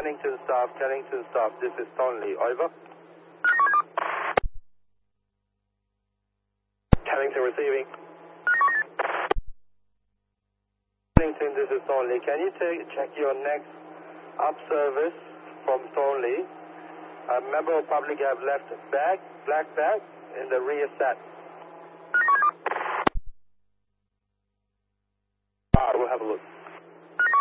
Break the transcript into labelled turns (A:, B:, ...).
A: Kennington staff, this is Thornley, over.
B: Kennington receiving.
A: Kennington, this is Thornley. Can you check your next up service from Thornley? A member of public have left black bag in the rear set.
B: We'll have a look.